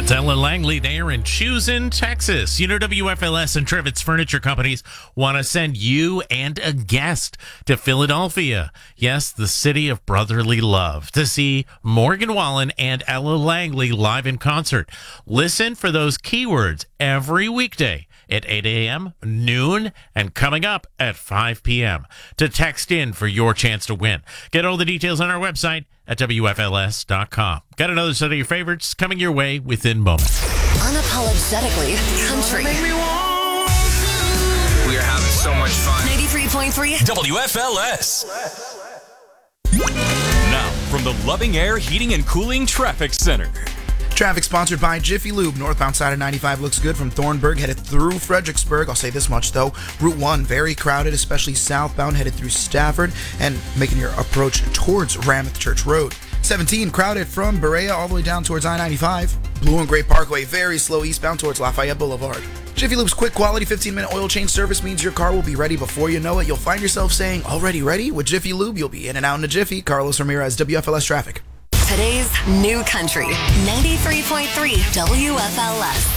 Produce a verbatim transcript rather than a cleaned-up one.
That's Ellen Langley there in Choosing, Texas. You know, W F L S and Trivets Furniture Companies want to send you and a guest to Philadelphia. Yes, the city of brotherly love, to see Morgan Wallen and Ella Langley live in concert. Listen for those keywords every weekday at eight a.m., noon, and coming up at five p.m. to text in for your chance to win. Get all the details on our website at W F L S dot com. Got another set of your favorites coming your way within moments. Unapologetically country. We are having so much fun. ninety-three point three W F L S. Now, from the Loving Air Heating and Cooling Traffic Center. Traffic sponsored by Jiffy Lube. Northbound side of ninety-five looks good from Thornburg, headed through Fredericksburg. I'll say this much, though. Route one, very crowded, especially southbound, headed through Stafford and making your approach towards Rameth Church Road. seventeen, crowded from Berea all the way down towards I ninety-five. Blue and Gray Parkway, very slow eastbound towards Lafayette Boulevard. Jiffy Lube's quick quality fifteen-minute oil change service means your car will be ready before you know it. You'll find yourself saying, already ready? With Jiffy Lube, you'll be in and out in a jiffy. Carlos Ramirez, W F L S Traffic. Today's new country. ninety-three point three W F L S.